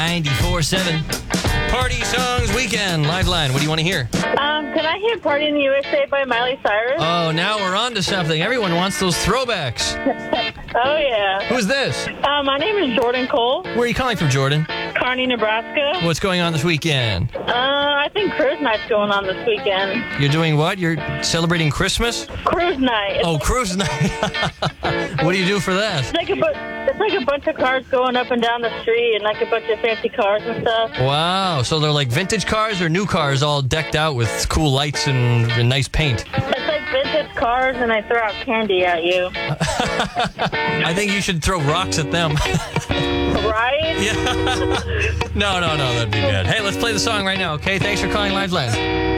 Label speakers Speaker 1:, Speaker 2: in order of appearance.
Speaker 1: 94.7 Party Songs Weekend. Live line. What do you want to hear?
Speaker 2: Can I hear Party in the USA by Miley Cyrus?
Speaker 1: Oh, now we're on to something. Everyone wants those throwbacks.
Speaker 2: Oh, yeah.
Speaker 1: Who's this?
Speaker 2: My name is Jordan Cole,
Speaker 1: Where are you calling from, Jordan?
Speaker 2: Kearney, Nebraska.
Speaker 1: What's going on this weekend?
Speaker 2: I think cruise night's going on this weekend.
Speaker 1: You're doing what? You're celebrating Christmas?
Speaker 2: Cruise night.
Speaker 1: Oh, cruise night. What do you do for that?
Speaker 2: It's like a bunch of cars going up and down the street and like a bunch of fancy cars and stuff.
Speaker 1: Wow. So they're like vintage cars or new cars all decked out with cool lights and nice paint?
Speaker 2: It's like vintage cars and I throw out candy at you.
Speaker 1: I think you should throw rocks at them.
Speaker 2: Right?
Speaker 1: Yeah. No, that'd be bad. Hey, let's play the song right now, okay? Thanks for calling Lifeline.